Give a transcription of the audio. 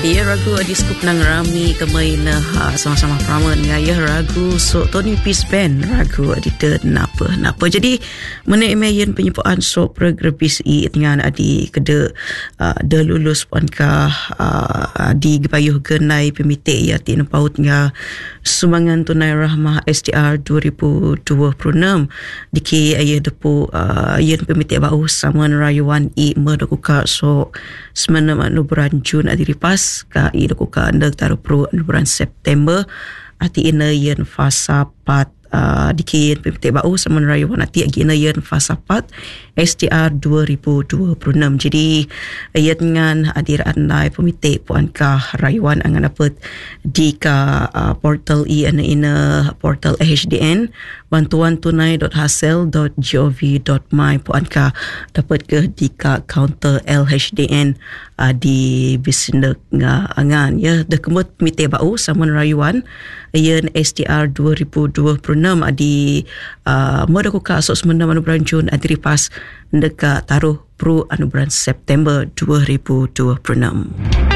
Ya ragu di skup nang rami kemai na sama-sama pramen ya ragu so Tony Peace Band ragu di napa jadi mana emayan penyempaan so program PSI dengan adi kede de lulus pankah di gepayuh genai pemitik ya tin pautnya sumbangan tunai rahmah STR 2026 diki ayah depu yen pemitik bau saman rayuan I merduka so semana manu bulan Jun adi ripas ka I duka anda taruh pro bulan September ati ina yen fasa 4 dikian pemitik bau saman rayuan ati ina yen fasa 4 STR 2026 jadi ayat dengan hadiran nai pemitik puankah rayuan angan dapat di ka portal ina portal HDN bantuantunai.hasil.gov.my puankah dapat ke di ka counter LHDN di Bisnek angan ya dekemut pemitik bau saman rayuan yen STR 2026 di modakuka sos mendam bulan Jun adi ripas dekat taruh pro anu bulan September 2026.